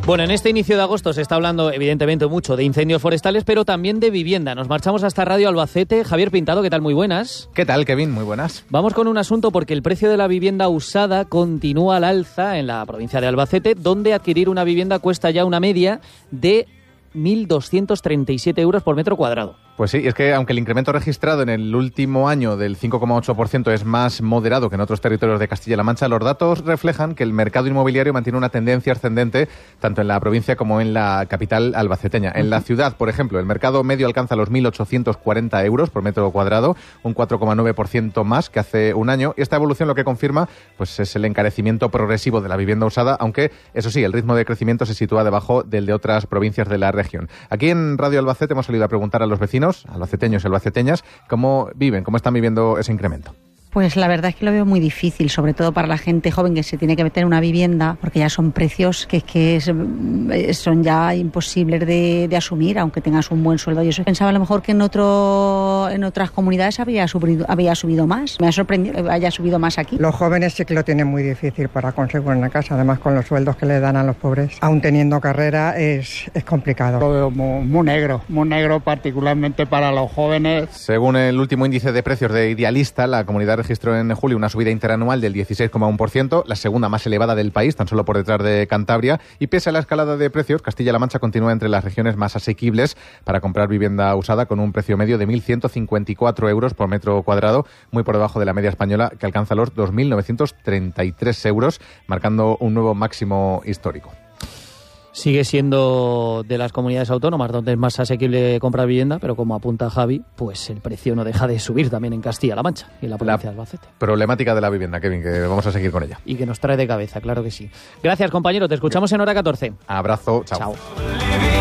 Bueno, en este inicio de agosto se está hablando evidentemente mucho de incendios forestales, pero también de vivienda. Nos marchamos hasta Radio Albacete. Javier Pintado, ¿qué tal? Muy buenas. ¿Qué tal, Kevin? Muy buenas. Vamos con un asunto porque el precio de la vivienda usada continúa al alza en la provincia de Albacete, donde adquirir una vivienda cuesta ya una media de 1.237 euros por metro cuadrado. Pues sí, es que aunque el incremento registrado en el último año del 5,8% es más moderado que en otros territorios de Castilla-La Mancha, los datos reflejan que el mercado inmobiliario mantiene una tendencia ascendente tanto en la provincia como en la capital albaceteña. En la ciudad, por ejemplo, el mercado medio alcanza los 1.840 euros por metro cuadrado, un 4,9% más que hace un año. Y esta evolución lo que confirma pues es el encarecimiento progresivo de la vivienda usada, aunque, eso sí, el ritmo de crecimiento se sitúa debajo del de otras provincias de la región. Aquí en Radio Albacete hemos salido a preguntar a los vecinos, albaceteños y albaceteñas, cómo viven, cómo están viviendo ese incremento. Pues la verdad es que lo veo muy difícil, sobre todo para la gente joven que se tiene que meter en una vivienda, porque ya son precios que son ya imposibles de asumir, aunque tengas un buen sueldo. Yo pensaba a lo mejor que en otras comunidades había subido más. Me ha sorprendido que haya subido más aquí. Los jóvenes sí que lo tienen muy difícil para conseguir una casa, además con los sueldos que le dan a los pobres. Aún teniendo carrera es complicado. Lo veo muy negro particularmente para los jóvenes. Según el último índice de precios de Idealista, la comunidad registró en julio una subida interanual del 16,1%, la segunda más elevada del país, tan solo por detrás de Cantabria, y pese a la escalada de precios, Castilla-La Mancha continúa entre las regiones más asequibles para comprar vivienda usada, con un precio medio de 1.154 euros por metro cuadrado, muy por debajo de la media española, que alcanza los 2.933 euros, marcando un nuevo máximo histórico. Sigue siendo de las comunidades autónomas donde es más asequible comprar vivienda, pero como apunta Javi, pues el precio no deja de subir también en Castilla-La Mancha y en la provincia de Albacete. Problemática de la vivienda, Kevin, que vamos a seguir con ella. Y que nos trae de cabeza, claro que sí. Gracias, compañero. Te escuchamos en hora 14. Abrazo. Chao.